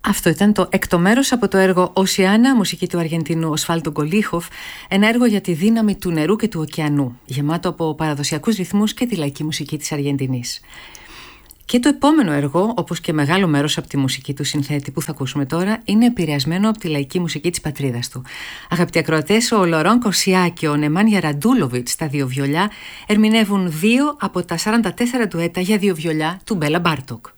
Αυτό ήταν το έκτο μέρος από το έργο «Οσιάνα», μουσική του Αργεντινού Οσφάλντο Γκολίχοφ, ένα έργο για τη δύναμη του νερού και του ωκεανού, γεμάτο από παραδοσιακούς ρυθμούς και τη λαϊκή μουσική της Αργεντινής. Και το επόμενο έργο, όπως και μεγάλο μέρος από τη μουσική του συνθέτη που θα ακούσουμε τώρα, είναι επηρεασμένο από τη λαϊκή μουσική της πατρίδας του. Αγαπητοί ακροατές, ο Λορόν Κορσιά και ο Νεμάνια Ραντούλοβιτς στα δύο βιολιά ερμηνεύουν δύο από τα 44 ντουέτα για δύο βιολιά του Μπέλα Μπάρτοκ.